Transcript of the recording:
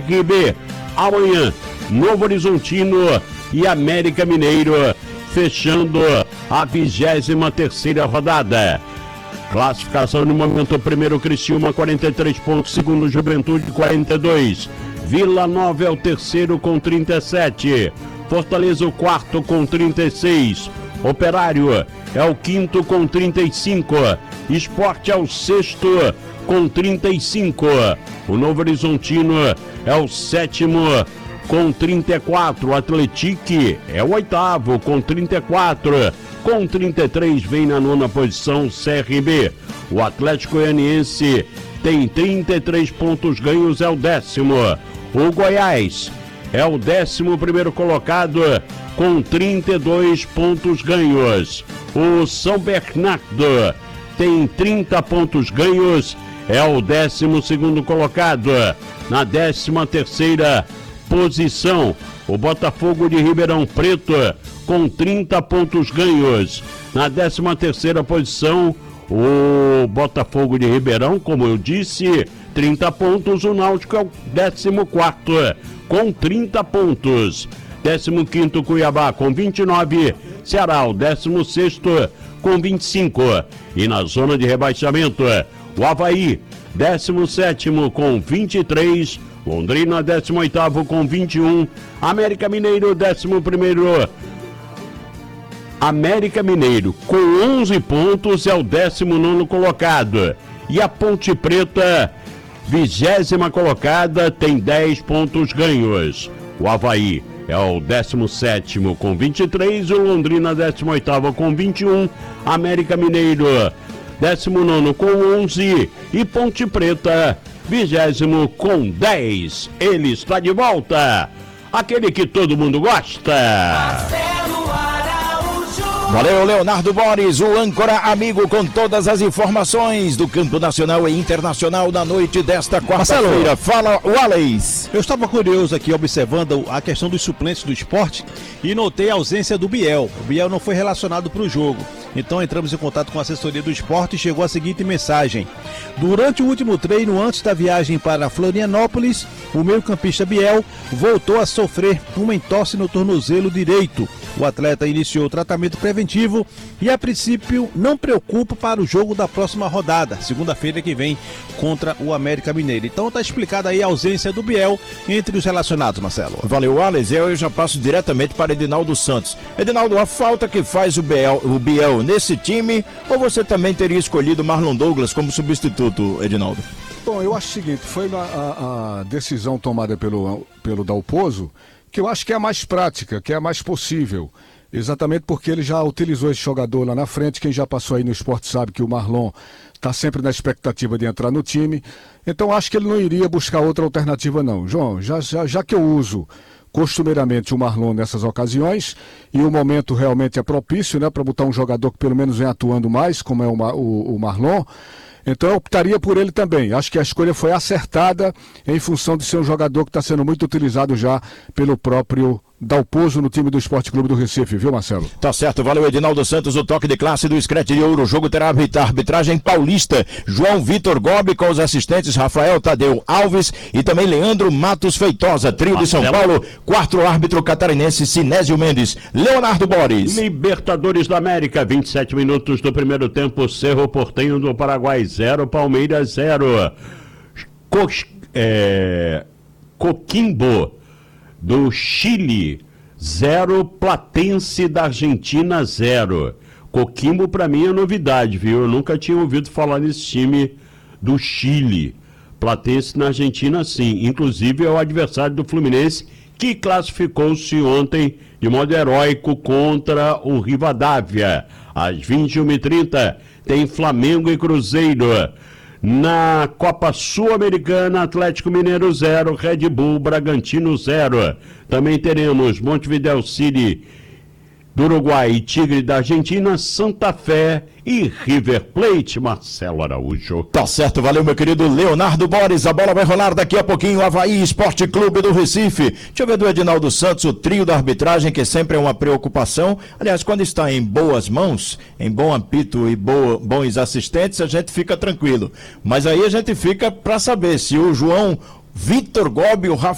CRB. Amanhã, Novo Horizontino e América Mineiro, fechando a 23ª rodada. Classificação no momento: primeiro Criciúma 43 pontos, segundo Juventude 42, Vila Nova é o terceiro com 37, Fortaleza o quarto com 36, Operário é o quinto com 35, Sport é o sexto com 35, o Novo Horizontino é o sétimo com 34, o Atlético é o oitavo com 34, com 33 vem na nona posição CRB. O Atlético Goianiense tem 33 pontos ganhos, é o décimo. O Goiás é o 11º colocado com 32 pontos ganhos. O São Bernardo tem 30 pontos ganhos, é o 12º colocado. Na 13ª posição, o Botafogo de Ribeirão Preto com 30 pontos ganhos. Na 13ª posição, o Botafogo de Ribeirão, como eu disse, 30 pontos. O Náutico é o 14º com 30 pontos. 15º Cuiabá com 29, Ceará o 16º com 25. E na zona de rebaixamento, o Avaí 17º com 23, Londrina 18º com 21, América Mineiro 11º. América Mineiro com 11 pontos é o 19º colocado. E a Ponte Preta, 20ª colocada, tem 10 pontos ganhos. O Avaí é o 17º com 23, o Londrina 18º com 21, América Mineiro 19º com 11 e Ponte Preta 20º com 10. Ele está de volta, aquele que todo mundo gosta. Valeu, Leonardo Boris, o âncora amigo com todas as informações do campo nacional e internacional na noite desta quarta-feira. Fala, Wallace. Eu estava curioso aqui observando a questão dos suplentes do Sport e notei a ausência do Biel. O Biel não foi relacionado para o jogo. Então entramos em contato com a assessoria do Sport e chegou a seguinte mensagem: durante o último treino antes da viagem para Florianópolis, o meio-campista Biel voltou a sofrer uma entorse no tornozelo direito. O atleta iniciou o tratamento preventivo e, a princípio, não preocupa para o jogo da próxima rodada, segunda-feira que vem, contra o América Mineiro. Então está explicada aí a ausência do Biel entre os relacionados, Marcelo. Valeu, Alex. Eu já passo diretamente para Edinaldo Santos. Edinaldo, a falta que faz o Biel nesse time, ou você também teria escolhido Marlon Douglas como substituto, Edinaldo? Bom, eu acho o seguinte, foi a decisão tomada pelo Dalpozo, que eu acho que é a mais prática, que é a mais possível, exatamente porque ele já utilizou esse jogador lá na frente. Quem já passou aí no esporte sabe que o Marlon está sempre na expectativa de entrar no time, então acho que ele não iria buscar outra alternativa não. João, já que eu uso costumeiramente o Marlon nessas ocasiões, e o momento realmente é propício, né, para botar um jogador que pelo menos vem atuando mais, como é o Marlon, então eu optaria por ele também. Acho que a escolha foi acertada em função de ser um jogador que está sendo muito utilizado já pelo próprio Dalpozo no time do Esporte Clube do Recife, viu, Marcelo? Tá certo, valeu, Edinaldo Santos. O toque de classe do Scratch de Ouro. O jogo terá arbitragem paulista. João Vitor Gobi com os assistentes Rafael Tadeu Alves e também Leandro Matos Feitosa. Trio de São Paulo, quarto árbitro catarinense Sinésio Mendes. Leonardo Boris. Libertadores da América, 27 minutos do primeiro tempo. Cerro Porteño do Paraguai 0, Palmeiras 0. Coquimbo do Chile 0, Platense da Argentina 0. Coquimbo para mim é novidade, viu? Eu nunca tinha ouvido falar nesse time do Chile. Platense na Argentina sim, inclusive é o adversário do Fluminense, que classificou-se ontem de modo heróico contra o Rivadavia. Às 21h30 tem Flamengo e Cruzeiro. Na Copa Sul-Americana, Atlético Mineiro 0, Red Bull Bragantino 0. Também teremos Montevideo City do Uruguai e Tigre da Argentina, Santa Fé e River Plate. Marcelo Araújo. Tá certo, valeu, meu querido Leonardo Boris. A bola vai rolar daqui a pouquinho. Avaí Esporte Clube do Recife. Deixa eu ver do Edinaldo Santos, o trio da arbitragem, que sempre é uma preocupação. Aliás, quando está em boas mãos, em bom apito e bons assistentes, a gente fica tranquilo. Mas aí a gente fica para saber se o João Vitor Gobi, o Rafael